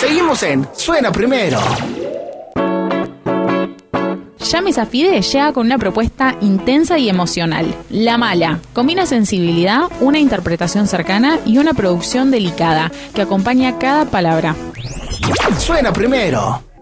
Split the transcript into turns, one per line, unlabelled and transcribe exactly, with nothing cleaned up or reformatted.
Seguimos en Suena Primero.
Yamis Afide llega con una propuesta intensa y emocional. La Mala combina sensibilidad, una interpretación cercana y una producción delicada que acompaña cada palabra.
Suena Primero.